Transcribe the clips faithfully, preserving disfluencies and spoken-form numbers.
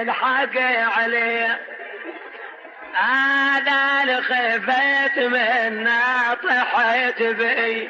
الحق عليه هذا الخفيت منا طحيت بي.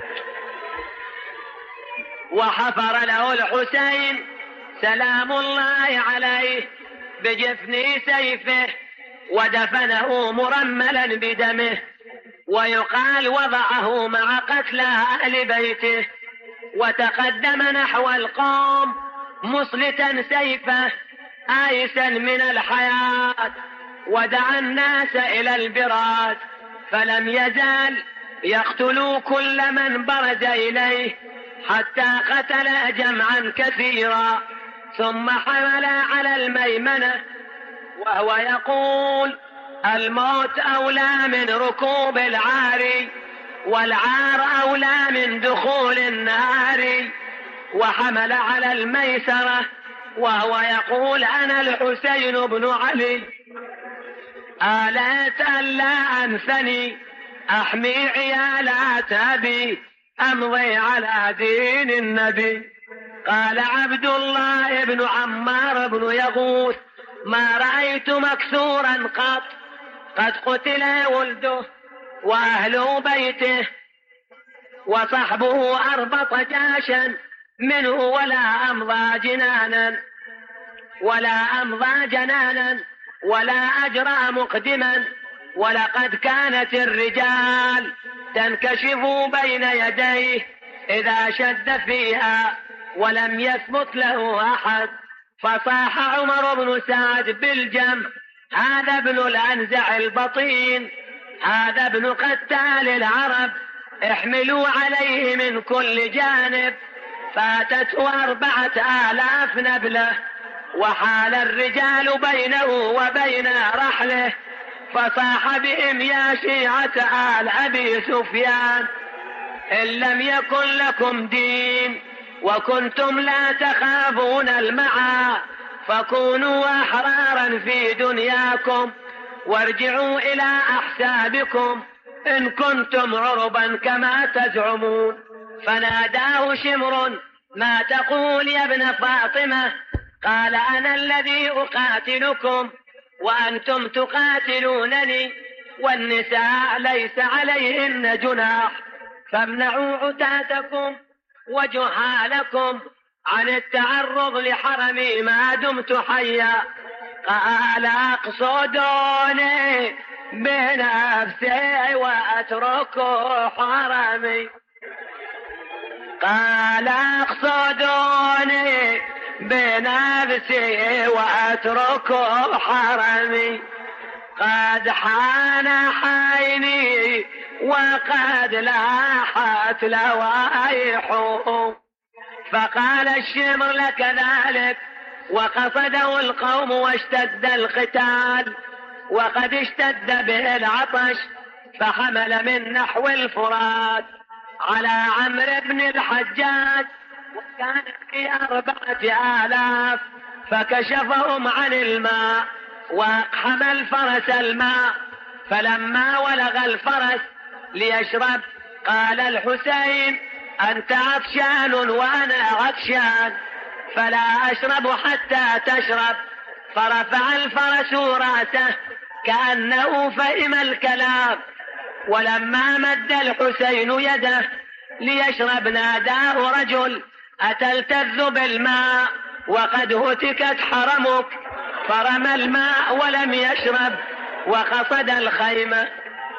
وحفر له الحسين سلام الله عليه بجفن سيفه ودفنه مرملا بدمه، ويقال وضعه مع قتلى أهل بيته، وتقدم نحو القوم مسلتا سيفه آيسا من الحياة، ودعا الناس إلى البراز، فلم يزال يقتل كل من برز إليه حتى قتل جمعا كثيرا، ثم حمل على الميمنة وهو يقول: الموت أولى من ركوب العار، والعار أولى من دخول النار. وحمل على الميسرة وهو يقول: أنا الحسين بن علي، آلت ألا أنثني أحمي عيالات أبي أمضي على دين النبي. قال عبد الله بن عمار بن يغوث: ما رأيت مكسورا قط، قد قتل ولده وأهل بيته وصحبه أربط جاشا منه، ولا أمضى جنانا ولا أمضى جنانا ولا أجرى مقدما. ولقد كانت الرجال تنكشف بين يديه إذا شد فيها ولم يثبت له أحد. فصاح عمر بن سعد بالجمع: هذا ابن الأنزع البطين، هذا ابن قتال العرب، احملوا عليه من كل جانب. فاتته أربعة آلاف نبلة، وحال الرجال بينه وبين رحله، فصاح بهم: يا شيعة آل أبي سفيان، إن لم يكن لكم دين وكنتم لا تخافون المعا، فكونوا أحرارا في دنياكم وارجعوا إلى أحسابكم إن كنتم عربا كما تزعمون. فناداه شمر: ما تقول يا ابن فاطمة؟ قال: أنا الذي أقاتلكم وأنتم تقاتلونني، والنساء ليس عليهن جناح، فامنعوا عتاتكم وجهالكم عن التعرض لحرمي ما دمت حيا. قال: أقصدوني بنفسي وأترك حرمي. قال: أقصدوني بنفسي وأترك حرمي، قد حان حيني وقد لاحت لوائحه. فقال الشمر: لك ذلك. وقصده القوم واشتد القتال، وقد اشتد به العطش، فحمل من نحو الفرات على عمرو بن الحجاج، وكان في أربعة آلاف، فكشفهم عن الماء وأقحم الفرس الماء. فلما ولغ الفرس ليشرب قال الحسين: أنت عطشان وأنا عطشان، فلا أشرب حتى تشرب. فرفع الفرس رأسه كأنه فهم الكلام، ولما مد الحسين يده ليشرب ناداه رجل: أتلتذ بالماء وقد هتكت حرمك؟ فرمى الماء ولم يشرب وقصد الخيمة.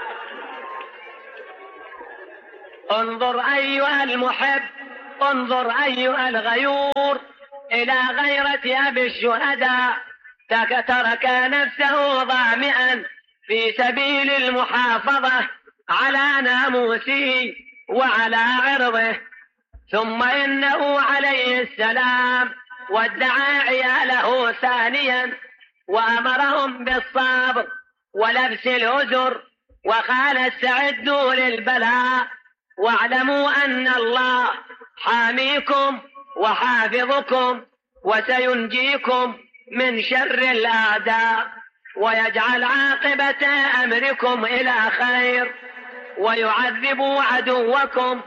انظر أيها المحب، انظر أيها الغيور إلى غيرة أبي الشهداء، ترك نفسه ظامئا في سبيل المحافظة على ناموسه وعلى عرضه. ثم إنه عليه السلام وادعى عياله ثانيا، وأمرهم بالصبر ولبس العذر، وقال: استعدوا للبلاء، واعلموا أن الله حاميكم وحافظكم، وسينجيكم من شر الأعداء، ويجعل عاقبة أمركم إلى خير، ويعذب عدوكم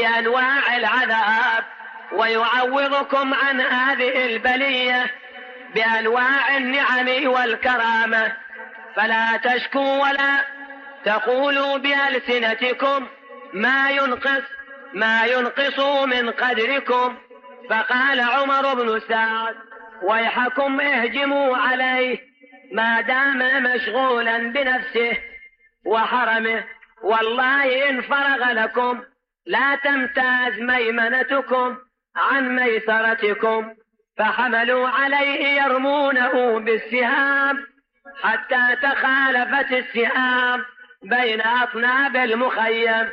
بأنواع العذاب، ويعوضكم عن هذه البلية بأنواع النعم والكرامة، فلا تشكوا ولا تقولوا بألسنتكم ما ينقص ما ينقص من قدركم. فقال عمر بن سعد: ويحكم اهجموا عليه ما دام مشغولا بنفسه وحرمه، والله إن فرغ لكم لا تمتاز ميمنتكم عن ميسرتكم. فحملوا عليه يرمونه بالسهام حتى تخالفت السهام بين أطناب المخيم،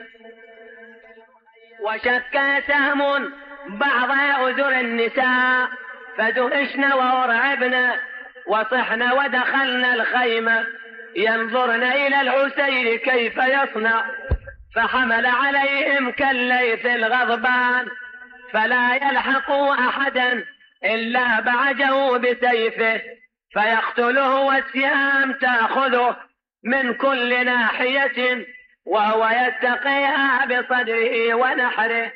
وشك سهم بعض أذر النساء فدهشن وأرعبن وصحن ودخلن الخيمة ينظرن إلى الحسين كيف يصنع. فحمل عليهم كالليث الغضبان فلا يلحق أحدا إلا بعجه بسيفه فيقتله، والسهام تأخذه من كل ناحية وهو يتقيها بصدره ونحره.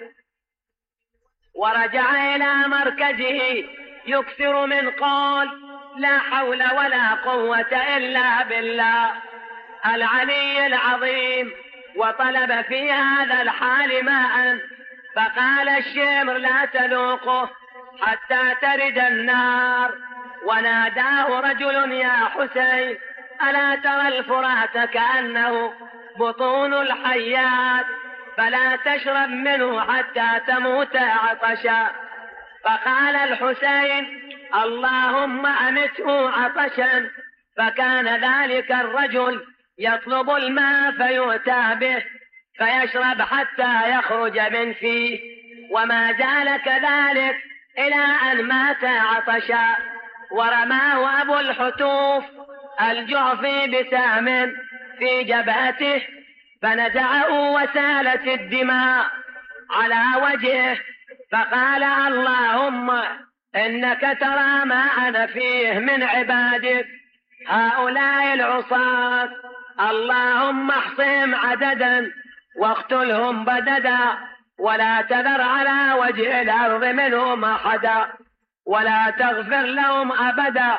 ورجع إلى مركزه يكثر من قول: لا حول ولا قوة إلا بالله العلي العظيم. وطلب في هذا الحال ماء، فقال الشمر: لا تذوقه حتى ترد النار. وناداه رجل: يا حسين، ألا ترى الفرات كأنه بطون الحيات، فلا تشرب منه حتى تموت عطشا. فقال الحسين: اللهم أمته عطشا. فكان ذلك الرجل يطلب الماء فيؤتى به فيشرب حتى يخرج من فيه، وما زال كذلك إلى أن مات عطشا. ورماه أبو الحتوف الجعفي بسهم في جبهته فنزعه وسالت الدماء على وجهه، فقال: اللهم إنك ترى ما أنا فيه من عبادك هؤلاء العصاة، اللهم احصهم عددا واقتلهم بددا، ولا تذر على وجه الأرض منهم أحدا، ولا تغفر لهم أبدا.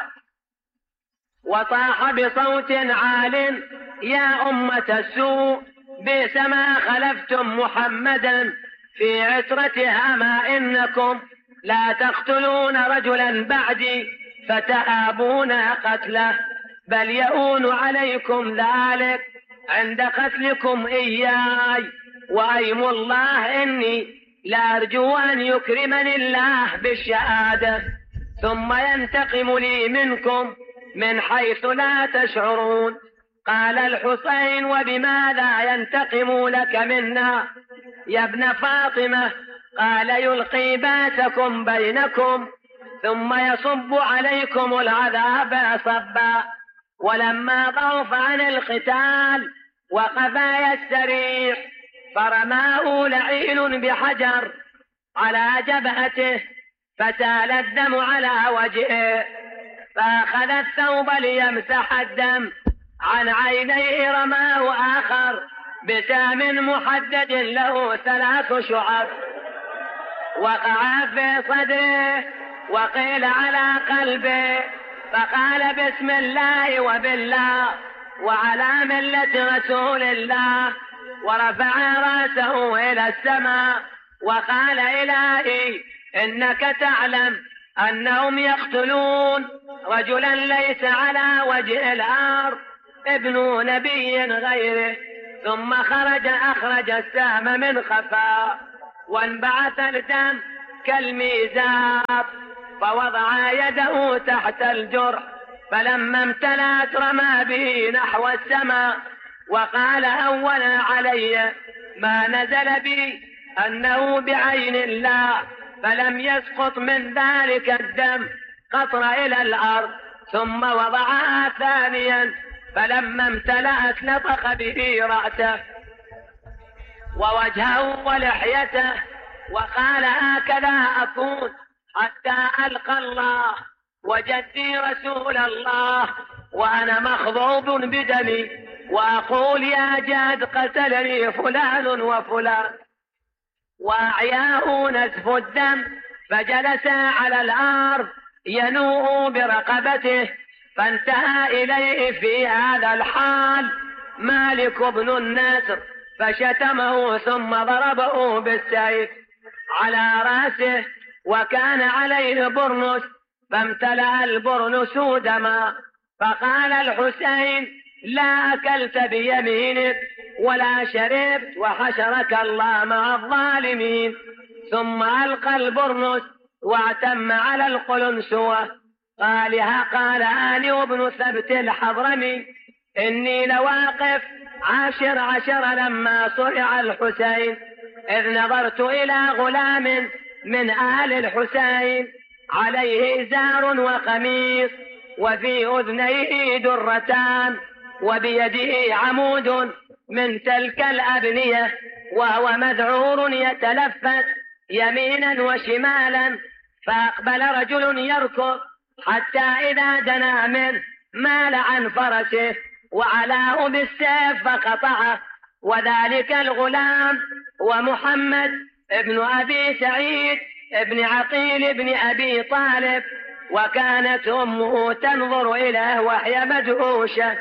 وصاح بصوت عال: يا أمة السوء، بئس ما خلفتم محمدا في عترته، أما إنكم لا تقتلون رجلا بعدي فتآبون قتله، بل يؤون عليكم ذلك عند قتلكم إياي. وأيم الله إني لأرجو أن يكرمني الله بالشهادة ثم ينتقم لي منكم من حيث لا تشعرون. قال الحسين: وبماذا ينتقم لك منا يا ابن فاطمة؟ قال: يلقي باسكم بينكم ثم يصب عليكم العذاب صبا. ولما ضعف عن القتال وقف يستريح فرماه لعين بحجر على جبهته فسال الدم على وجهه، فأخذ الثوب ليمسح الدم عن عينيه رماه آخر بسام محدد له ثلاث شعب وقع في صدره وقيل على قلبه، فقال: بسم الله وبالله وعلى ملة رسول الله، ورفع رأسه إلى السماء وقال: إلهي إنك تعلم أنهم يقتلون رجلا ليس على وجه الأرض ابن نبي غيره. ثم خرج أخرج السهم من خفاء وانبعث الدم كالميزاب، فوضع يده تحت الجرح، فلما امتلأت رمى به نحو السماء وقال: هون علي ما نزل بي أنه بعين الله، فلم يسقط من ذلك الدم قطر إلى الأرض. ثم وضعها ثانيا، فلما امتلأت نطق به رأسه ووجهه ولحيته وقال: هكذا أكون حتى ألقى الله وجدي رسول الله وأنا مخضوب بدمي، وأقول: يا جاد قتلني فلان وفلان. وأعياه نزف الدم فجلس على الأرض ينوء برقبته، فانتهى إليه في هذا الحال مالك بن النصر فشتمه ثم ضربه بالسيف على رأسه، وكان عليه برنس فامتلأ البرنس دما. فقال الحسين: لا أكلت بيمينك ولا شربت، وحشرك الله مع الظالمين. ثم ألقى البرنس واعتم على القلنسوة. قالها قال آني بن ثبت الحضرمي: إني لواقف عاشر عشر لما صرع الحسين، إذ نظرت إلى غلام من آل الحسين عليه إزار وقميص، وفي أذنيه درتان، وبيده عمود من تلك الأبنية، وهو مذعور يتلفت يمينا وشمالا. فأقبل رجل يركض حتى إذا دنا منه مال عن فرسه وعلاه بالسيف فقطعه، وذلك الغلام ومحمد ابن أبي سعيد ابن عقيل ابن أبي طالب، وكانت أمه تنظر إليه وهي مدهوشة.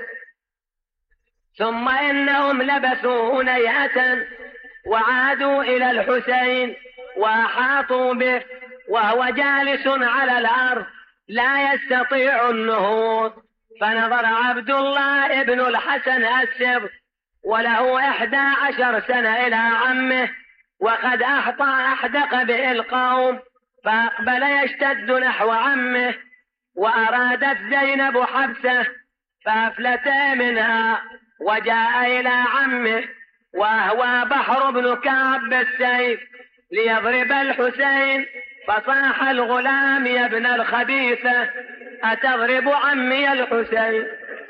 ثم إنهم لبثوا هنيئة وعادوا إلى الحسين وأحاطوا به وهو جالس على الأرض لا يستطيع النهوض. فنظر عبد الله بن الحسن السبط وله إحدى عشر سنة إلى عمه، وقد أحطى أحدق به القوم، فأقبل يشتد نحو عمه، وأرادت زينب حبسه فأفلت منها وجاء إلى عمه، وهو بحر بن كعب بالسيف ليضرب الحسين. فصاح الغلام: يا ابن الخبيثة، أتضرب عمي الحسين؟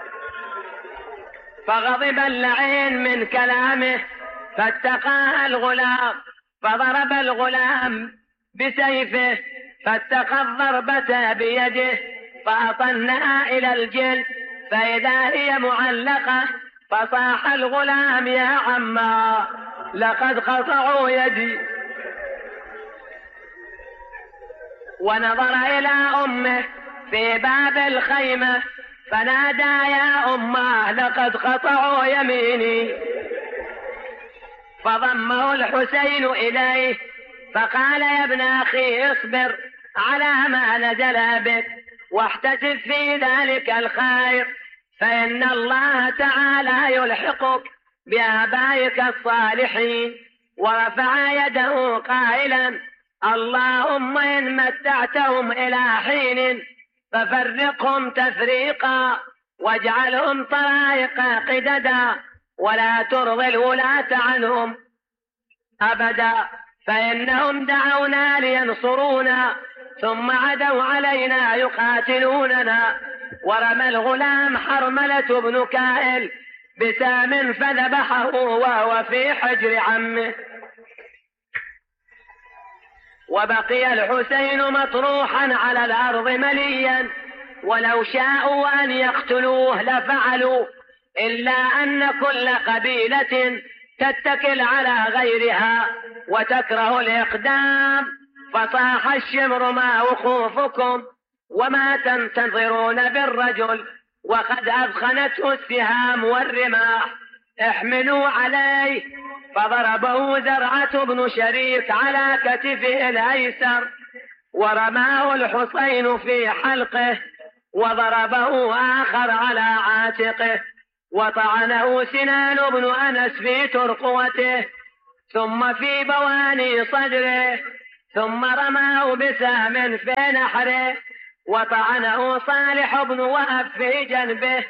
فغضب اللعين من كلامه، فاتقى الغلام فضرب الغلام بسيفه، فاتقى الضربة بيده فأطنها إلى الجلد، فإذا هي معلقة. فصاح الغلام: يا عما، لقد قطعوا يدي. ونظر إلى أمه في باب الخيمة فنادى: يا أمه، لقد قطعوا يميني. فضمه الحسين إليه فقال: يا ابن أخي، اصبر على ما نزل بك واحتسب في ذلك الخير، فإن الله تعالى يلحقك بآبائك الصالحين. ورفع يده قائلا: اللهم إن متعتهم إلى حين ففرقهم تفريقا، واجعلهم طرائق قددا، ولا ترضي الولاة عنهم أبدا، فإنهم دعونا لينصرونا ثم عدوا علينا يقاتلوننا. ورمى الغلام حرملة بن كائل بسام فذبحه وهو في حجر عمه. وبقي الحسين مطروحا على الأرض مليا، ولو شاءوا أن يقتلوه لفعلوا، إلا أن كل قبيلة تتكل على غيرها وتكره الإقدام. فصاح الشمر: ما وقوفكم وما تنتظرون بالرجل وقد أبخنته السهام والرماح، احملوا عليه. فضربه زرعة بن شريك على كتفه الأيسر، ورماه الحسين في حلقه، وضربه آخر على عاتقه، وطعنه سنان بن أنس في ترقوته ثم في بواني صدره، ثم رماه بسهم في نحره، وطعنه صالح بن وهب في جنبه.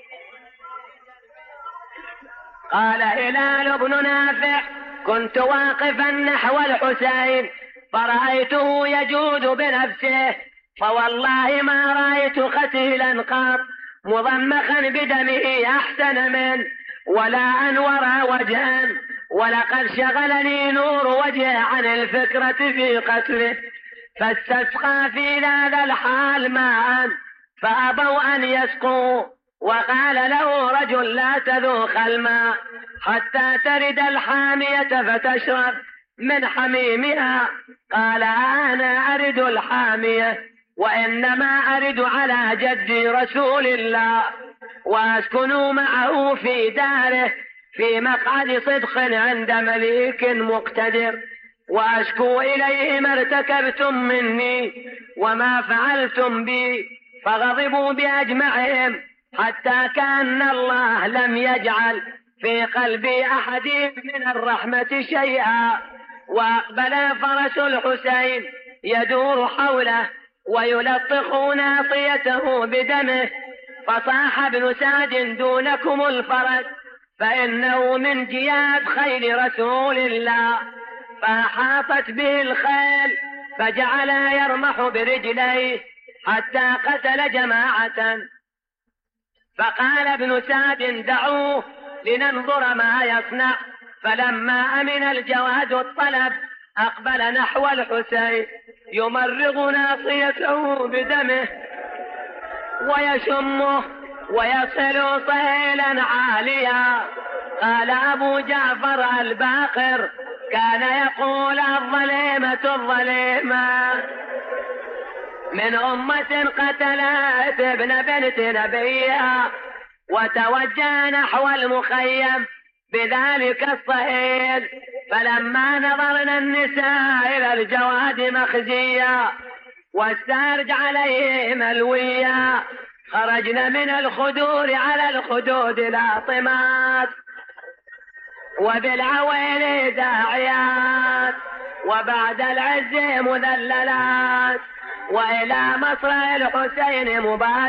قال هلال بن نافع: كنت واقفا نحو الحسين فرأيته يجود بنفسه، فوالله ما رأيت قتيلا قط مضمخا بدمه أحسن منه ولا أنور وجها، ولقد شغلني نور وجهه عن الفكرة في قتله. فاستسقى في ذا الحال ماء فأبوا أن يسقوا، وقال له رجل: لا تذوق الماء حتى ترد الحامية فتشرب من حميمها. قال: أنا أرد الحامية وإنما أرد على جد رسول الله وأسكن معه في داره في مقعد صدق عند مليك مقتدر، وأشكو إليه ما ارتكبتم مني وما فعلتم بي، فغضبوا بأجمعهم حتى كأن الله لم يجعل في قلب أحد من الرحمة شيئا. وأقبل فرس الحسين يدور حوله ويلطخ ناصيته بدمه، فصاح ابن سعد دونكم الفرس فإنه من جياد خيل رسول الله، فأحاطت به الخيل فجعل يرمح برجليه حتى قتل جماعة. فقال ابن سعد دعوه لننظر ما يصنع. فلما أمن الجواد الطلب أقبل نحو الحسين يمرغ ناصيته بدمه ويشمه ويصل صهيلا عاليا. قال أبو جعفر الباقر كان يقول الظليمة الظليمة من أمة قتلت ابن بنت نبيها، وتوجه نحو المخيم بذلك الصهيل. فلما نظرنا النساء إلى الجواد مخزيا والسارج عليه ملويا، خرجنا من الخدور على الخدود لاطمات وبالعويل داعيات وبعد العز مذللات، وإلى مصر الحسين مبارك.